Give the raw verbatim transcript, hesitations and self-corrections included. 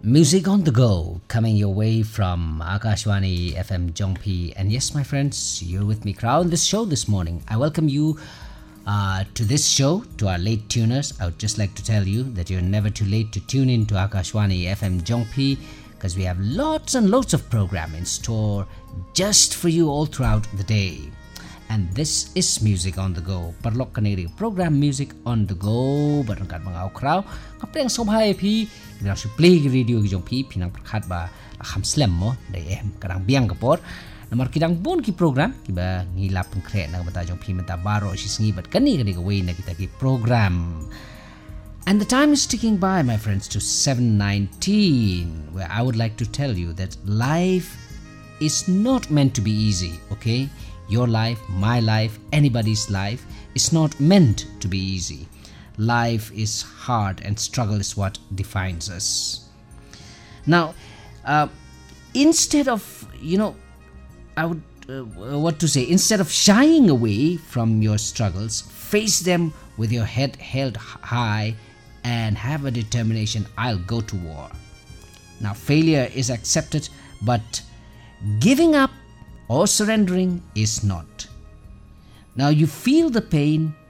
Music on the go, coming your way from Akashwani F M Jongpi. And yes, my friends, you're with me, Crow, on this show this morning. I welcome you uh, to this show, to our late tuners. I would just like to tell you that you're never too late to tune in to Akashwani F M Jongpi, because we have lots and lots of program in store just for you all throughout the day. And this is Music on the Go. Parlok kaniri program Music on the Go. Barangkat mga Crow. Kapre ang sobhay pi. Kita si play radio kijong pi pinang perkat ba akham slam mo day em kadang biang kapor. Namar kidang bon ki program kiba ngilap pengkret na bata jong pi menta baro si sengibat kani kani ka way na kita ki program. And the time is ticking by, my friends, to seven nineteen, where I would like to tell you that life is not meant to be easy, okay? Your life, my life, anybody's life is not meant to be easy. Life is hard and struggle is what defines us. Now, uh, instead of, you know, I would, uh, what to say, instead of shying away from your struggles, face them with your head held high and have a determination, I'll go to war. Now, failure is accepted, but giving up or surrendering is not. Now you feel the pain,